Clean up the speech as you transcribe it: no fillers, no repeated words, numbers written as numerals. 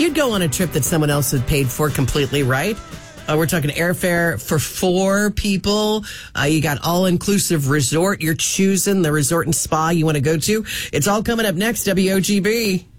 did go on a trip that someone else had paid for completely, right? We're talking airfare for 4 people. You got all-inclusive resort. You're choosing the resort and spa you want to go to. It's all coming up next, WOGB.